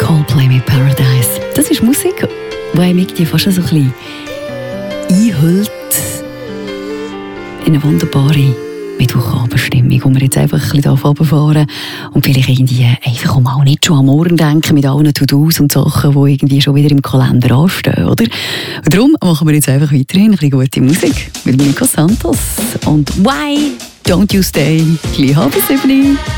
Coldplay mit Paradise. Das ist Musik, die einem irgendwie fast so ein bisschen einhüllt in eine wunderbare Mittwochabendstimmung, wo wir jetzt einfach ein bisschen runterfahren und vielleicht irgendwie einfach auch nicht schon am Morgen denken mit allen To-Dos und Sachen, die irgendwie schon wieder im Kalender anstehen, oder? Und darum machen wir jetzt einfach weiterhin ein bisschen gute Musik mit Nico Santos und Why Don't You Stay? Gleich halb 7.